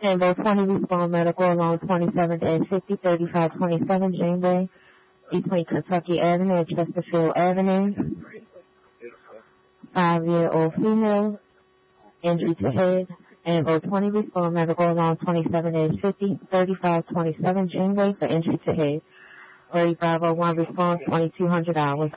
Tango 20 respond medical along 27th and 50, 3527 Janeway between Kentucky Avenue and Chesterfield Avenue. 5-year-old female, injury to head. And 20 respond medical along 27th and 50, 3527 Janeway for injury to head. 3501 response, 2200 hours.